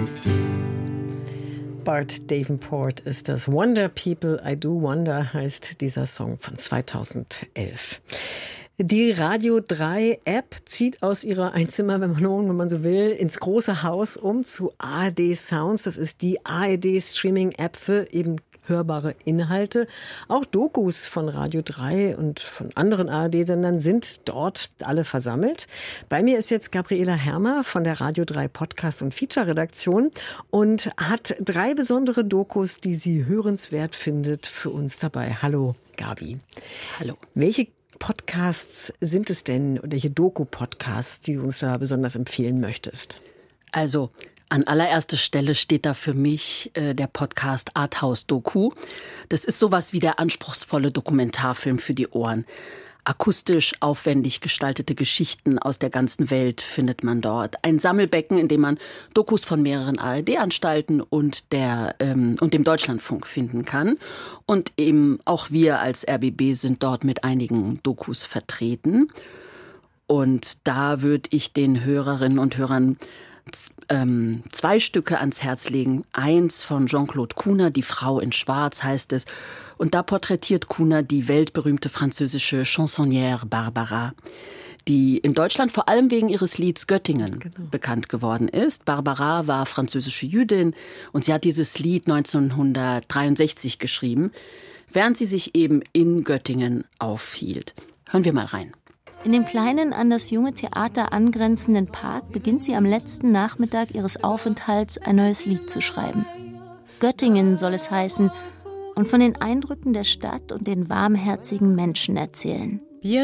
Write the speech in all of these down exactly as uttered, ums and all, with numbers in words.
Bart Davenport ist das. Wonder People, I Do Wonder heißt dieser Song von zweitausendelf. Die Radio drei App zieht aus ihrer Einzimmer, wenn man, wenn man so will, ins große Haus um zu A R D Sounds. Das ist die A R D Streaming App für eben hörbare Inhalte. Auch Dokus von Radio drei und von anderen A R D-Sendern sind dort alle versammelt. Bei mir ist jetzt Gabriela Hermer von der Radio drei Podcast- und Feature-Redaktion und hat drei besondere Dokus, die sie hörenswert findet, für uns dabei. Hallo, Gabi. Hallo. Welche Podcasts sind es denn, oder welche Doku-Podcasts, die du uns da besonders empfehlen möchtest? Also, an allererster Stelle steht da für mich äh, der Podcast Arthouse Doku. Das ist sowas wie der anspruchsvolle Dokumentarfilm für die Ohren. Akustisch aufwendig gestaltete Geschichten aus der ganzen Welt findet man dort. Ein Sammelbecken, in dem man Dokus von mehreren A R D-Anstalten und, der, ähm, und dem Deutschlandfunk finden kann. Und eben auch wir als R B B sind dort mit einigen Dokus vertreten. Und da würde ich den Hörerinnen und Hörern Ähm, zwei Stücke ans Herz legen. Eins von Jean-Claude Cunha, Die Frau in Schwarz heißt es. Und da porträtiert Cunha die weltberühmte französische Chansonnière Barbara, die in Deutschland vor allem wegen ihres Lieds Göttingen genau. bekannt geworden ist. Barbara war französische Jüdin und sie hat dieses Lied neunzehnhundertdreiundsechzig geschrieben, während sie sich eben in Göttingen aufhielt. Hören wir mal rein. In dem kleinen, an das Junge Theater angrenzenden Park beginnt sie am letzten Nachmittag ihres Aufenthalts ein neues Lied zu schreiben. Göttingen soll es heißen und von den Eindrücken der Stadt und den warmherzigen Menschen erzählen.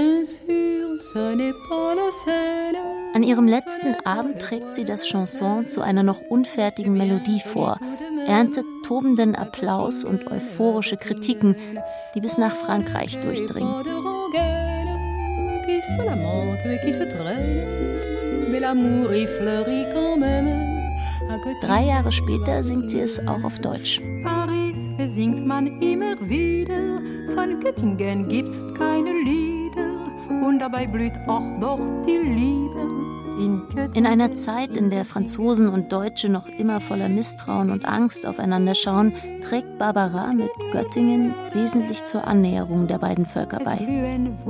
An ihrem letzten Abend trägt sie das Chanson zu einer noch unfertigen Melodie vor, erntet tobenden Applaus und euphorische Kritiken, die bis nach Frankreich durchdringen. Drei Jahre später singt sie es auch auf Deutsch. Paris singt man immer wieder, von Göttingen gibt's keine Lieder und dabei blüht auch doch die Liebe in Göttingen. In einer Zeit, in der Franzosen und Deutsche noch immer voller Misstrauen und Angst aufeinander schauen, trägt Barbara mit Göttingen wesentlich zur Annäherung der beiden Völker bei.